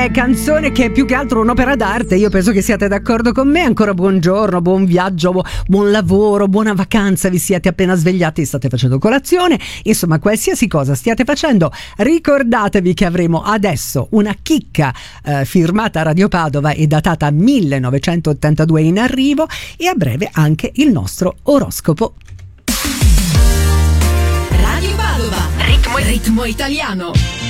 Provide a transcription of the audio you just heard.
Canzone che è più che altro un'opera d'arte, io penso che siate d'accordo con me. Ancora buongiorno, buon viaggio, buon lavoro, buona vacanza, vi siete appena svegliati, state facendo colazione, insomma qualsiasi cosa stiate facendo, ricordatevi che avremo adesso una chicca firmata Radio Padova e datata 1982 in arrivo, e a breve anche il nostro oroscopo. Radio Padova, ritmo italiano.